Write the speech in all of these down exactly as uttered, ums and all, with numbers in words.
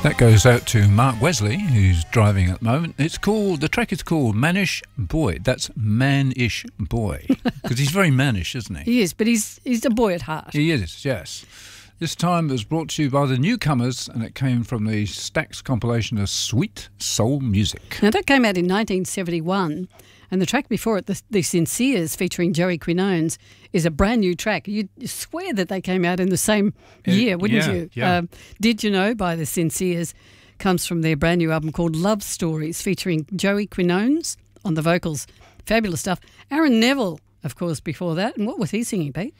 That goes out to Mark Wesley, who's driving at the moment. It's called, the track is called Mannish Boy. That's Man-ish Boy. Because he's very mannish, isn't he? He is, but he's he's a boy at heart. He is, yes. This time it was brought to you by the Newcomers, and it came from the Stax compilation of Sweet Soul Music. Now, that came out in nineteen seventy-one, and the track before it, the, the Sinceres, featuring Joey Quinones, is a brand new track. You'd swear that they came out in the same year, wouldn't yeah, you? yeah. Um, Did You Know by the Sinceres comes from their brand new album called Love Stories, featuring Joey Quinones on the vocals. Fabulous stuff. Aaron Neville, of course, before that. And what was he singing, Pete?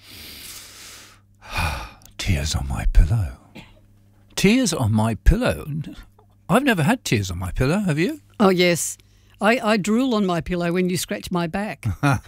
Tears on My Pillow. Tears on My Pillow. I've never had tears on my pillow, have you? Oh, yes. I, I drool on my pillow when you scratch my back.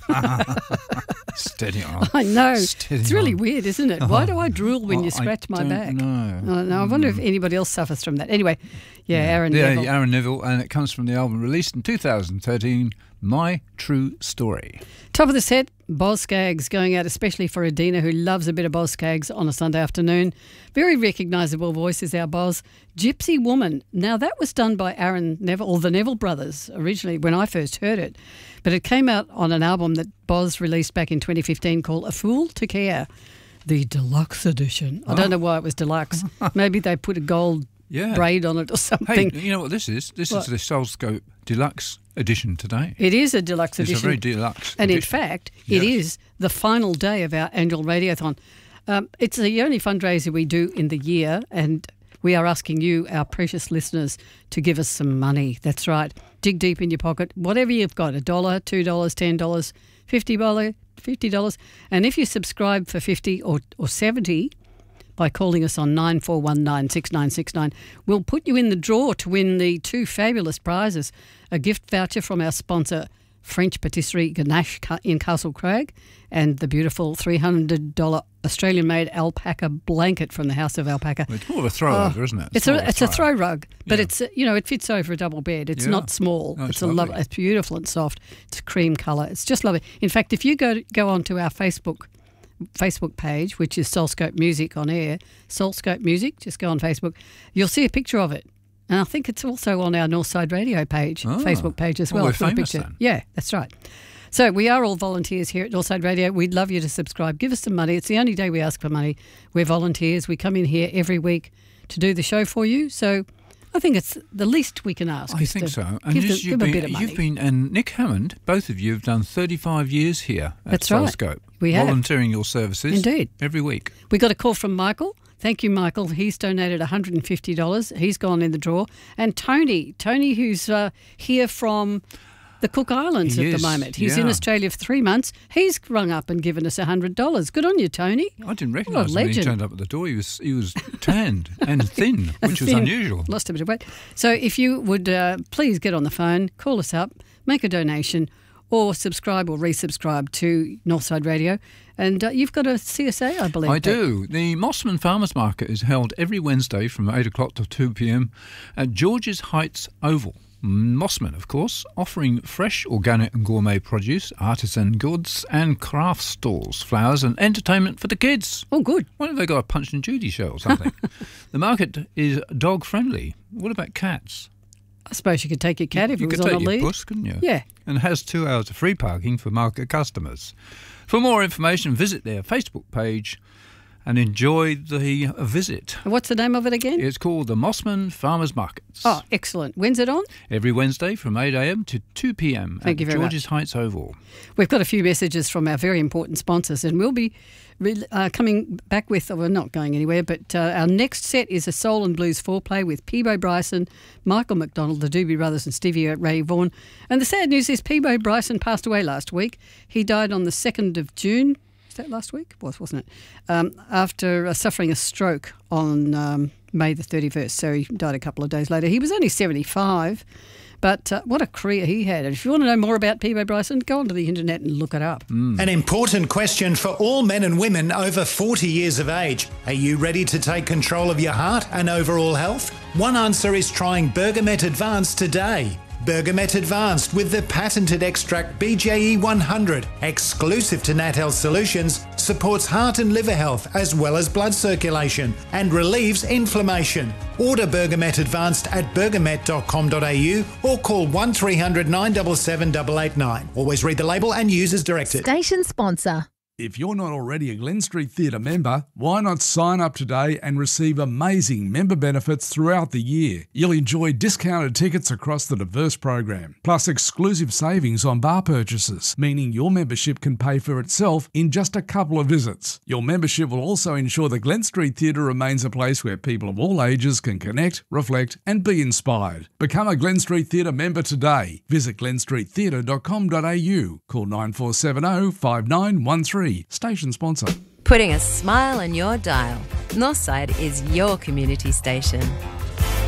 Steady on. I know. Steady it's really on. weird, isn't it? Why do I drool when Well, you scratch I my don't back? know. Oh, no, I wonder if anybody else suffers from that. Anyway, yeah, Aaron Yeah, Neville. Aaron Neville, and it comes from the album released in two thousand thirteen, My True Story. Top of the set, Boz Scaggs, going out especially for Adina, who loves a bit of Boz Scaggs on a Sunday afternoon. Very recognisable voice is our Boz. Gypsy Woman. Now, that was done by Aaron Neville, or the Neville brothers, originally when I first heard it. But it came out on an album that Boz released back in twenty fifteen called A Fool to Care, the deluxe edition. I don't know why it was deluxe. Maybe they put a gold Yeah. braid on it or something. Hey, you know what this is? This What? is the Soulscope Deluxe edition today. It is a deluxe It's edition. a very deluxe And in edition. fact, it Yes. is the final day of our annual Radiothon. Um, it's the only fundraiser we do in the year, and we are asking you, our precious listeners, to give us some money. That's right. Dig deep in your pocket. Whatever you've got, a dollar, two dollars, ten dollars, fifty dollars, fifty dollars. And if you subscribe for fifty or, or seventy by calling us on nine four one nine, six nine six nine, we'll put you in the draw to win the two fabulous prizes, a gift voucher from our sponsor, French Patisserie Ganache in Castle Craig, and the beautiful three hundred dollars Australian-made alpaca blanket from the House of Alpaca. It's more of a throw Oh, over, isn't it? It's, more a of it's a throw rug, but Yeah. it's uh, you know it fits over a double bed. It's Yeah. not small. No, it's it's a love. lovely. It's beautiful and soft. It's cream colour. It's just lovely. In fact, if you go go onto our Facebook Facebook page, which is Soulscope Music on air, Soulscope Music, just go on Facebook, you'll see a picture of it. And I think it's also on our Northside Radio page, Ah. Facebook page as Well, well. we're I've put a famous picture. then. Yeah, that's right. So we are all volunteers here at Northside Radio. We'd love you to subscribe. Give us some money. It's the only day we ask for money. We're volunteers. We come in here every week to do the show for you. So I think it's the least we can ask. I is think to so. And give, just the, you've give a been, bit of money. You've been, and Nick Hammond, both of you have done thirty-five years here at That's right. Soulscope. We have. Volunteering your services. Indeed. Every week. We got a call from Michael. Thank you, Michael. He's donated one hundred fifty dollars. He's gone in the draw. And Tony, Tony, who's uh, here from the Cook Islands He at is, the moment. He's in yeah. Australia for three months. He's rung up and given us one hundred dollars. Good on you, Tony. I didn't recognise him when he legend. turned up at the door. He was he was tanned and thin, which was Thin. unusual. Lost a bit of weight. So if you would uh, please get on the phone, call us up, make a donation, or subscribe or resubscribe to Northside Radio. And uh, you've got a C S A, I believe. I Pete. do. The Mossman Farmers Market is held every Wednesday from eight o'clock to two p.m. at George's Heights Oval. Mossman, of course, offering fresh, organic and gourmet produce, artisan goods and craft stalls, flowers and entertainment for the kids. Oh, good. Why don't they got a Punch and Judy show or something? The market is dog-friendly. What about cats? I suppose you could take your cat if you it was could on take a your lead. puss, couldn't you? Yeah. And has two hours of free parking for market customers. For more information, visit their Facebook page and enjoy the visit. And what's the name of it again? It's called the Mossman Farmers Markets. Oh, excellent. When's it on? Every Wednesday from eight a.m. to two p.m. Thank at you very George's Heights Oval. We've got a few messages from our very important sponsors, and we'll be re- uh, coming back with, or we're not going anywhere, but uh, our next set is a Soul and Blues foreplay with Peebo Bryson, Michael McDonald, the Doobie Brothers and Stevie Ray Vaughan. And the sad news is Peebo Bryson passed away last week. He died on the second of June. Was that last week? Was, wasn't it? Um, after uh, suffering a stroke on um, May the thirty-first. So he died a couple of days later. He was only seventy-five, but uh, what a career he had. And if you want to know more about Peebo Bryson, go onto the internet and look it up. An important question for all men and women over forty years of age. Are you ready to take control of your heart and overall health? One answer is trying Bergamet Advance today. Bergamet Advanced with the patented extract B J E one hundred, exclusive to Nat Health Solutions, supports heart and liver health as well as blood circulation and relieves inflammation. Order Bergamet Advanced at bergamet dot com dot a u or call one three hundred nine seven seven eight eight nine. Always read the label and use as directed. Station sponsor. If you're not already a Glen Street Theatre member, why not sign up today and receive amazing member benefits throughout the year? You'll enjoy discounted tickets across the diverse program, plus exclusive savings on bar purchases, meaning your membership can pay for itself in just a couple of visits. Your membership will also ensure the Glen Street Theatre remains a place where people of all ages can connect, reflect and be inspired. Become a Glen Street Theatre member today. Visit glen street theatre dot com dot a u. Call nine four seven zero five nine one three. Station sponsor. Putting a smile on your dial. Northside is your community station.